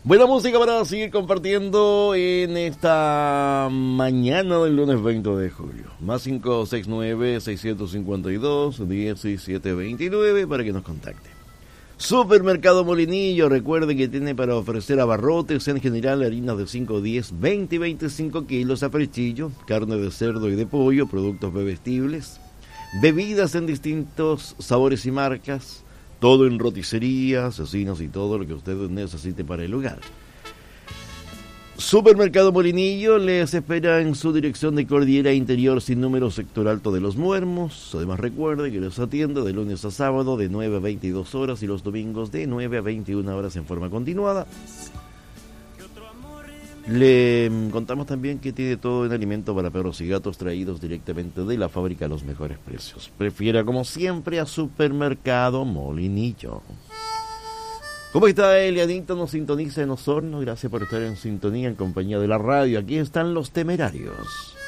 Buena música para seguir compartiendo en esta mañana del lunes 20 de julio. Más 569-652-1729 para que nos contacte. Supermercado Molinillo, recuerde que tiene para ofrecer abarrotes en general, harinas de 5, 10, 20 y 25 kilos a prestillo, carne de cerdo y de pollo, productos bebestibles, bebidas en distintos sabores y marcas, todo en roticería, cecinas y todo lo que usted necesite para el hogar. Supermercado Molinillo les espera en su dirección de Cordillera Interior sin número, sector Alto de los Muermos. Además recuerde que los atiende de lunes a sábado de 9 a 22 horas y los domingos de 9 a 21 horas en forma continuada. Le contamos también que tiene todo en alimento para perros y gatos traídos directamente de la fábrica a los mejores precios. Prefiera como siempre a Supermercado Molinillo. ¿Cómo está Elianito? Nos sintoniza en Osorno. Gracias por estar en sintonía en compañía de la radio. Aquí están los temerarios.